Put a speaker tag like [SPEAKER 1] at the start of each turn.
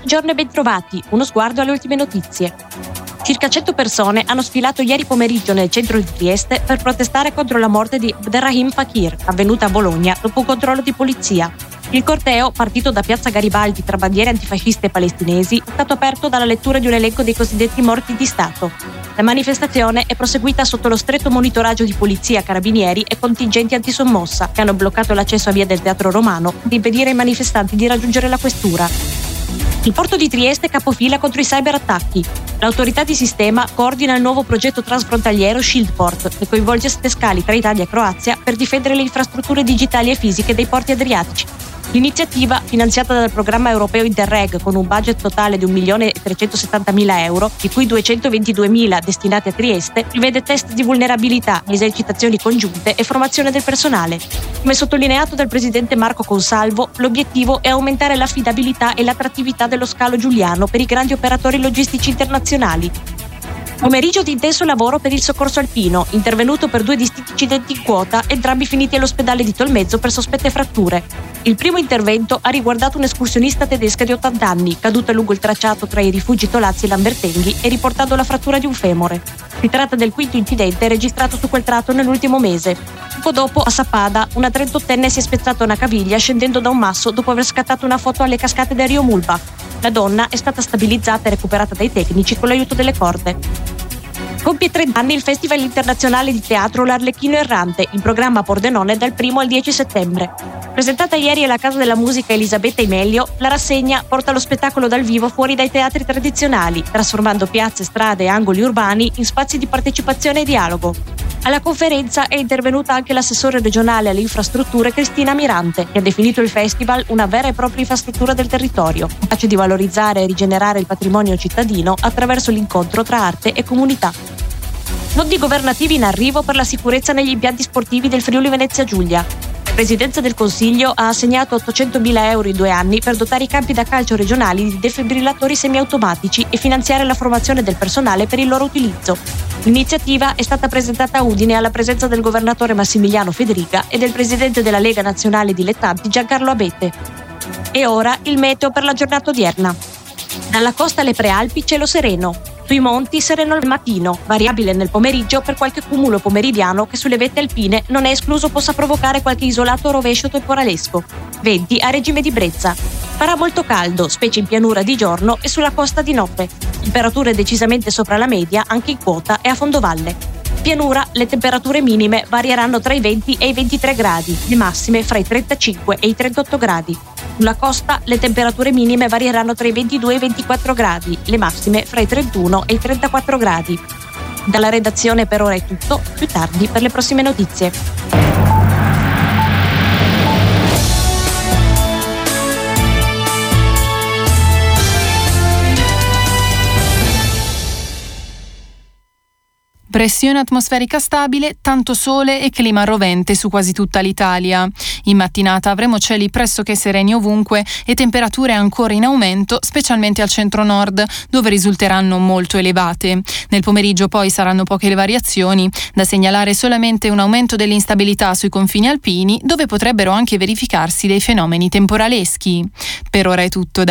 [SPEAKER 1] Buongiorno e bentrovati, uno sguardo alle ultime notizie. Circa 100 persone hanno sfilato ieri pomeriggio nel centro di Trieste per protestare contro la morte di Abderrahim Fakir, avvenuta a Bologna dopo un controllo di polizia. Il corteo, partito da piazza Garibaldi tra bandiere antifasciste palestinesi, è stato aperto dalla lettura di un elenco dei cosiddetti morti di Stato. La manifestazione è proseguita sotto lo stretto monitoraggio di polizia, carabinieri e contingenti antisommossa, che hanno bloccato l'accesso a via del Teatro Romano per impedire ai manifestanti di raggiungere la questura. Il porto di Trieste è capofila contro i cyberattacchi. L'autorità di sistema coordina il nuovo progetto transfrontaliero Shieldport, che coinvolge 7 scali tra Italia e Croazia per difendere le infrastrutture digitali e fisiche dei porti adriatici. L'iniziativa, finanziata dal programma europeo Interreg con un budget totale di 1.370.000 euro, di cui 222.000 destinati a Trieste, prevede test di vulnerabilità, esercitazioni congiunte e formazione del personale. Come sottolineato dal presidente Marco Consalvo, l'obiettivo è aumentare l'affidabilità e l'attrattività dello scalo giuliano per i grandi operatori logistici internazionali. Pomeriggio di intenso lavoro per il soccorso alpino, intervenuto per 2 distinti incidenti in quota, entrambi finiti all'ospedale di Tolmezzo per sospette fratture. Il primo intervento ha riguardato un'escursionista tedesca di 80 anni, caduta lungo il tracciato tra i rifugi Tolazzi e Lambertenghi e riportando la frattura di un femore. Si tratta del quinto incidente registrato su quel tratto nell'ultimo mese. Poco dopo, a Sappada, una 38enne si è spezzata una caviglia scendendo da un masso dopo aver scattato una foto alle cascate del Rio Mulba. La donna è stata stabilizzata e recuperata dai tecnici con l'aiuto delle corde. Compie 30 anni il Festival internazionale di teatro L'Arlecchino Errante, in programma a Pordenone dal 1 al 10 settembre. Presentata ieri alla Casa della Musica Elisabetta Imelio, la rassegna porta lo spettacolo dal vivo fuori dai teatri tradizionali, trasformando piazze, strade e angoli urbani in spazi di partecipazione e dialogo. Alla conferenza è intervenuta anche l'assessore regionale alle infrastrutture Cristina Mirante, che ha definito il festival una vera e propria infrastruttura del territorio, capace di valorizzare e rigenerare il patrimonio cittadino attraverso l'incontro tra arte e comunità. Fondi governativi in arrivo per la sicurezza negli impianti sportivi del Friuli Venezia Giulia. La Presidenza del Consiglio ha assegnato 800.000 euro in 2 anni per dotare i campi da calcio regionali di defibrillatori semiautomatici e finanziare la formazione del personale per il loro utilizzo. L'iniziativa è stata presentata a Udine alla presenza del governatore Massimiliano Federica e del presidente della Lega Nazionale Dilettanti Giancarlo Abete. E ora il meteo per la giornata odierna. Dalla costa alle prealpi cielo sereno. Sui monti sereno al mattino, variabile nel pomeriggio per qualche cumulo pomeridiano che sulle vette alpine non è escluso possa provocare qualche isolato rovescio temporalesco. Venti a regime di brezza. Farà molto caldo, specie in pianura di giorno e sulla costa di notte. Temperature decisamente sopra la media anche in quota e a fondovalle. Pianura, le temperature minime varieranno tra i 20 e i 23 gradi, le massime fra i 35 e i 38 gradi. Sulla costa le temperature minime varieranno tra i 22 e i 24 gradi, le massime fra i 31 e i 34 gradi. Dalla redazione per ora è tutto, più tardi per le prossime notizie.
[SPEAKER 2] Pressione atmosferica stabile, tanto sole e clima rovente su quasi tutta l'Italia. In mattinata avremo cieli pressoché sereni ovunque e temperature ancora in aumento, specialmente al centro-nord, dove risulteranno molto elevate. Nel pomeriggio poi saranno poche le variazioni, da segnalare solamente un aumento dell'instabilità sui confini alpini, dove potrebbero anche verificarsi dei fenomeni temporaleschi. Per ora è tutto.